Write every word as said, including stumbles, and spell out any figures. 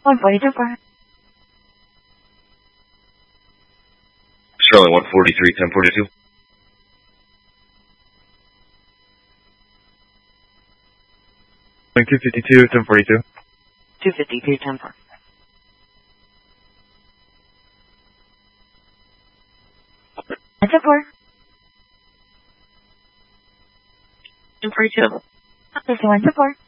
one forty-two four. Sterling one forty-three, ten forty-two. two fifty-two, ten forty-two. two fifty-two, ten four. ten four. ten forty-two. fifty-one, ten four.